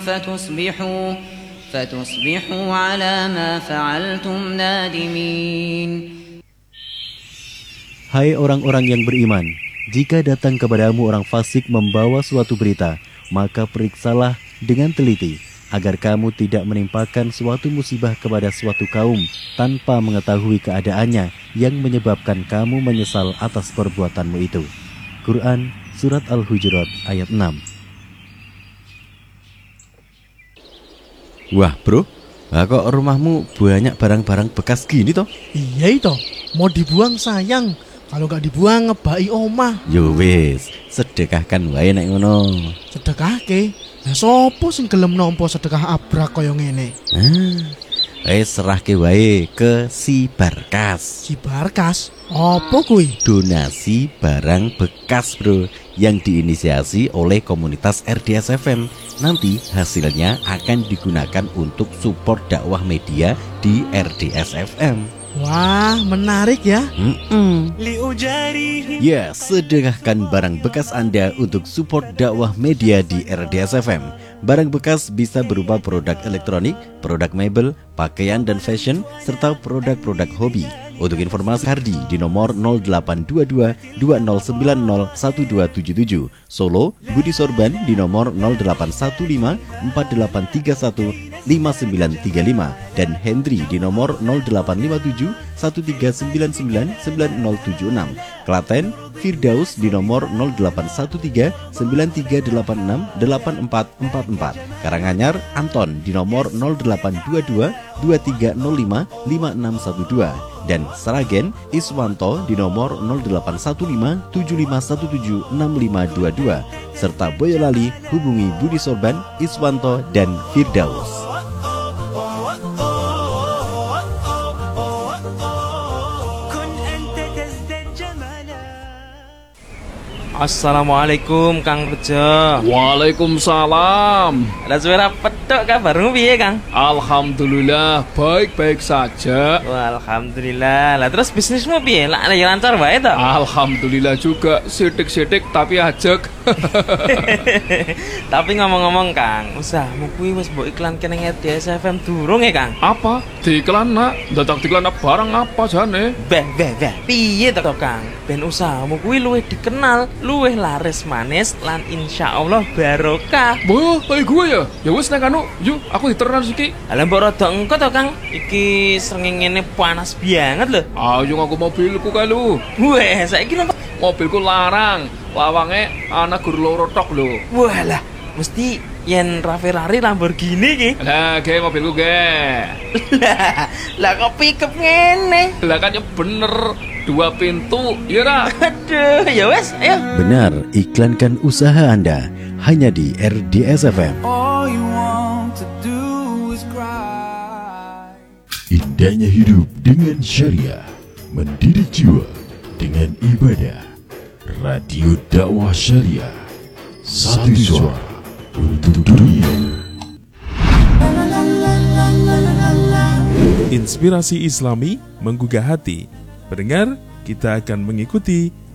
فتصبحوا على ما فعلتم نادمين. Hai orang-orang yang beriman, jika datang kepadamu orang fasik membawa suatu berita, maka periksalah dengan teliti, agar kamu tidak menimpakan suatu musibah kepada suatu kaum tanpa mengetahui keadaannya yang menyebabkan kamu menyesal atas perbuatanmu itu. Quran Surat Al-Hujurat ayat 6. Wah bro, kok rumahmu banyak barang-barang bekas gini toh? Iya itu, mau dibuang sayang. Kalau gak dibuang ngebai omah. Yo wis, sedekahkan wae nek ngono. Sedekahke? Lah sopo sing gelem nampa sedekah abrak kaya ngene? Serahke wae ke si Barkas. Si Barkas? Apa kuwi? Donasi barang bekas bro, yang diinisiasi oleh komunitas RDS FM. Nanti hasilnya akan digunakan untuk support dakwah media di RDS FM. Wah, menarik ya. Ya, sedekahkan barang bekas Anda untuk support dakwah media di RDS FM. Barang bekas bisa berupa produk elektronik, produk mebel, pakaian dan fashion, serta produk-produk hobi. Untuk informasi Hardi di nomor 0822 2090 1277. Solo, Budi Sorban di nomor 0815 4831 5935. Dan Hendri di nomor 0857 1399 9076. Klaten, Firdaus di nomor 0813 9386 8444. Karanganyar, Anton di nomor 0822 2305 5612. Dan Sragen, Iswanto di nomor 0815 7517 6522. Serta Boyolali, hubungi Budi Sorban, Iswanto, dan Firdaus. Assalamualaikum Kang Bejo. Waalaikumsalam. Ada suara petok kabarmu piye Kang? Alhamdulillah baik-baik saja. Wah, alhamdulillah. Lah terus bisnismu piye? Lah lancar wae to? Alhamdulillah juga, sidik-sidik tapi ajek. Tapi ngomong-ngomong Kang, usahamu kuwi wis mbok iklanke ning RDS FM durung ya Kang? Apa? Diiklan nak? Dadak diiklan barang apa jane? Beh, piye to Kang? Ben usahamu kuwi luwih dikenal, luwih laris manis lan insyaallah barokah. Wah, kayak gue ya? Ya wis nek anu, yuk aku diteran iki. Lah mbok rada engko to Kang? Iki srengenge panas banget lho. Ayo aku mobilku kae lho. Weh, saiki lho mobilku larang. Lawange ana gur loro tok lho. Walah, mesti yen Ferrari Lamborghini ki. Lah, ge mobilku ge. Lah kok pickup ngene? Lah kan ya bener, 2 pintu, ya ra? Aduh, ya wes, ayo. Benar, iklankan usaha Anda hanya di RDS FM. Indahnya hidup dengan syariah, mendidik jiwa dengan ibadah. Radio dakwah syariah, satu suara untuk dunia. Inspirasi Islami menggugah hati. Pendengar, kita akan mengikuti